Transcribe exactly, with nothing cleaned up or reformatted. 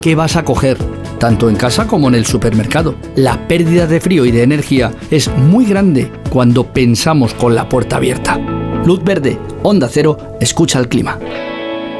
¿Qué vas a coger? Tanto en casa como en el supermercado. La pérdida de frío y de energía es muy grande cuando pensamos con la puerta abierta. Luz verde, Onda Cero, escucha el clima.